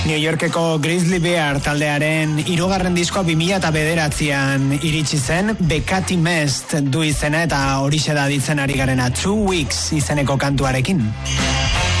New Yorkeko Grizzly Bear taldearen 3. diskoa 2009an iritsi zen, Bekati Mest du izena eta horixe da ditzen ari garena 2 Weeks izeneko kantuarekin.